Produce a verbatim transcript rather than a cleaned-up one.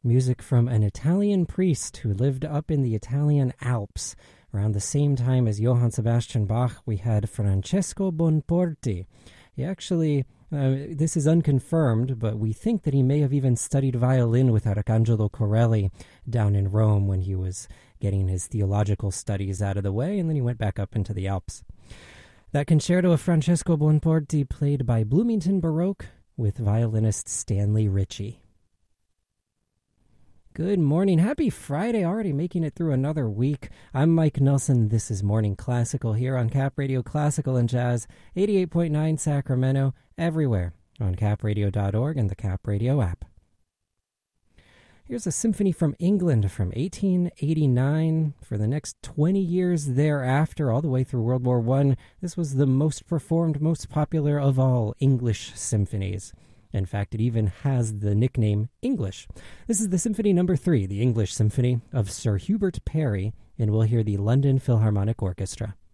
music from an Italian priest who lived up in the Italian Alps. Around the same time as Johann Sebastian Bach, we had Francesco Bonporti. He actually, uh, this is unconfirmed, but we think that he may have even studied violin with Arcangelo Corelli down in Rome when he was getting his theological studies out of the way, and then he went back up into the Alps. That concerto of Francesco Bonporti played by Bloomington Baroque with violinist Stanley Ritchie. Good morning. Happy Friday, already making it through another week. I'm Mike Nelson. This is Morning Classical here on Cap Radio Classical and Jazz, eighty-eight point nine Sacramento, everywhere on cap radio dot org and the Cap Radio app. Here's a symphony from England from eighteen eighty-nine. For the next twenty years thereafter, all the way through World War One, this was the most performed, most popular of all English symphonies. In fact, it even has the nickname English. This is the Symphony Number Three, the English Symphony of Sir Hubert Parry, and we'll hear the London Philharmonic Orchestra.